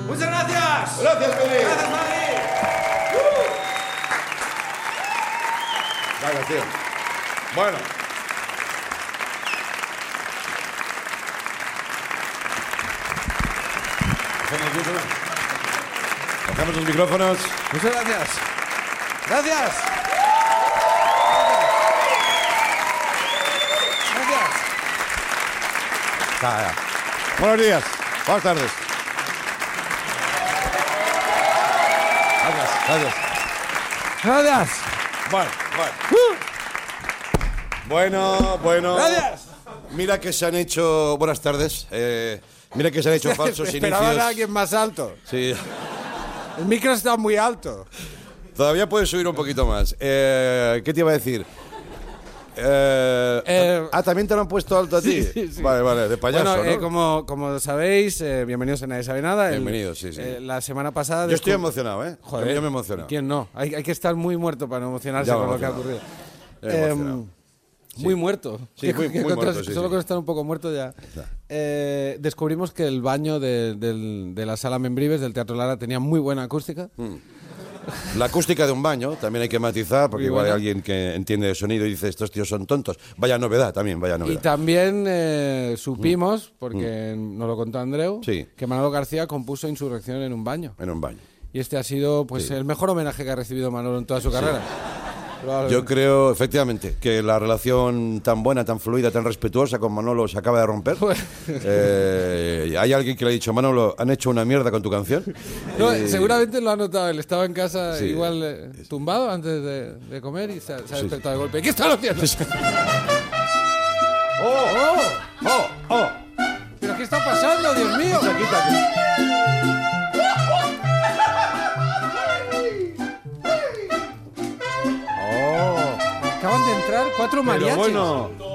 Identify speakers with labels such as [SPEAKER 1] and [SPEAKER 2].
[SPEAKER 1] ¡Muchas gracias!
[SPEAKER 2] ¡Gracias, Madrid!
[SPEAKER 1] ¡Gracias, Madrid!
[SPEAKER 2] Venga, tío. Bueno. Bajamos los micrófonos.
[SPEAKER 1] Muchas gracias. Gracias. Gracias.
[SPEAKER 2] Ya. Buenos días. Buenas tardes. Gracias.
[SPEAKER 1] Gracias.
[SPEAKER 2] Bueno.
[SPEAKER 1] Gracias.
[SPEAKER 2] Mira que se han hecho... Buenas tardes. Mira que se han hecho falsos
[SPEAKER 1] Esperaban
[SPEAKER 2] inicios.
[SPEAKER 1] a alguien más alto.
[SPEAKER 2] Sí.
[SPEAKER 1] El micro está muy alto.
[SPEAKER 2] Todavía puedes subir un poquito más. ¿Qué te iba a decir? ¿También te lo han puesto alto a ti?
[SPEAKER 1] Sí.
[SPEAKER 2] Vale, de payaso,
[SPEAKER 1] Bueno,
[SPEAKER 2] ¿no?
[SPEAKER 1] como sabéis, bienvenidos a Nadie Sabe Nada.
[SPEAKER 2] Bienvenidos, sí.
[SPEAKER 1] La semana pasada...
[SPEAKER 2] Yo estoy emocionado, ¿eh?
[SPEAKER 1] Joder,
[SPEAKER 2] Yo me emociono.
[SPEAKER 1] ¿Quién no? Hay que estar muy muerto para no emocionarse
[SPEAKER 2] Ya me
[SPEAKER 1] con lo que ha
[SPEAKER 2] emocionado.
[SPEAKER 1] ocurrido.
[SPEAKER 2] Emocionado.
[SPEAKER 1] Muy muerto.
[SPEAKER 2] Sí, muy muerto, sí,
[SPEAKER 1] Solo
[SPEAKER 2] sí.
[SPEAKER 1] con estar un poco muerto ya. Descubrimos que el baño de la sala Membrives del Teatro Lara tenía muy buena acústica.
[SPEAKER 2] La acústica de un baño también hay que matizar, porque
[SPEAKER 1] Muy
[SPEAKER 2] igual hay
[SPEAKER 1] buena.
[SPEAKER 2] alguien que entiende de sonido y dice, estos tíos son tontos. Vaya novedad también, vaya
[SPEAKER 1] Y
[SPEAKER 2] novedad.
[SPEAKER 1] también supimos, porque nos lo contó Andreu,
[SPEAKER 2] Sí.
[SPEAKER 1] que Manolo García compuso Insurrección en un baño.
[SPEAKER 2] En un baño.
[SPEAKER 1] Y este ha sido pues el mejor homenaje que ha recibido Manolo en toda su carrera.
[SPEAKER 2] Yo creo, efectivamente, que la relación tan buena, tan fluida, tan respetuosa con Manolo se acaba de romper. Hay alguien que le ha dicho, Manolo, han hecho una mierda con tu canción.
[SPEAKER 1] No, seguramente lo ha notado. Él estaba en casa
[SPEAKER 2] Sí.
[SPEAKER 1] igual tumbado antes de comer y se ha despertado de golpe. ¿Qué están haciendo?
[SPEAKER 2] ¡Oh!
[SPEAKER 1] ¿Pero qué está pasando, Dios mío? Acaban de entrar 4 mariachis.
[SPEAKER 2] Pero bueno,